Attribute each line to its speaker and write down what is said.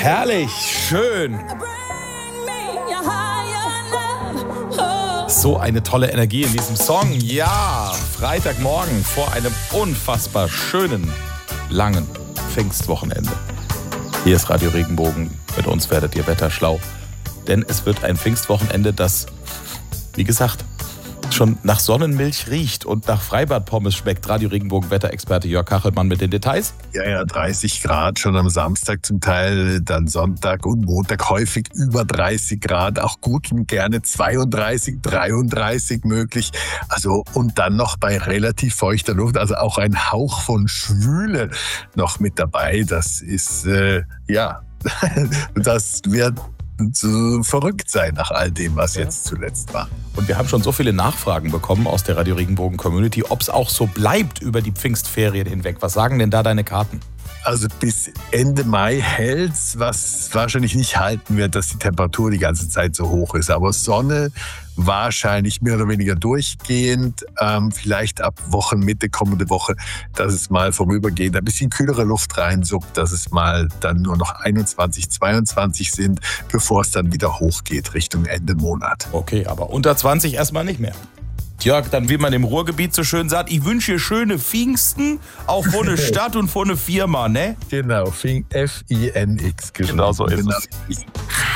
Speaker 1: Herrlich, schön. So eine tolle Energie in diesem Song. Ja, Freitagmorgen vor einem unfassbar schönen, langen Pfingstwochenende. Hier ist Radio Regenbogen. Mit uns werdet ihr wetterschlau. Denn es wird ein Pfingstwochenende, das, wie gesagt, schon nach Sonnenmilch riecht und nach Freibad-Pommes schmeckt. Radio Regenbogen Wetterexperte Jörg Kachelmann mit den Details.
Speaker 2: Ja, 30 Grad schon am Samstag zum Teil, dann Sonntag und Montag häufig über 30 Grad, auch gut und gerne 32, 33 möglich. Also und dann noch bei relativ feuchter Luft, also auch ein Hauch von Schwüle noch mit dabei. Das ist, das wird so verrückt sein nach all dem, was jetzt zuletzt war.
Speaker 1: Und wir haben schon so viele Nachfragen bekommen aus der Radio Regenbogen Community, ob es auch so bleibt über die Pfingstferien hinweg. Was sagen denn da deine Karten?
Speaker 2: Also bis Ende Mai hält's, was wahrscheinlich nicht halten wird, dass die Temperatur die ganze Zeit so hoch ist. Aber Sonne wahrscheinlich mehr oder weniger durchgehend, vielleicht ab Wochenmitte, kommende Woche, dass es mal vorübergehend ein bisschen kühlere Luft reinsuppt, dass es mal dann nur noch 21, 22 sind, bevor es dann wieder hochgeht Richtung Ende Monat.
Speaker 1: Okay, aber unter 20 erstmal nicht mehr. Jörg, dann wie man im Ruhrgebiet so schön sagt, ich wünsche dir schöne Pfingsten, auch vor eine Stadt und vor eine Firma, ne?
Speaker 2: Genau, F-I-N-X.
Speaker 1: Genau so ist es.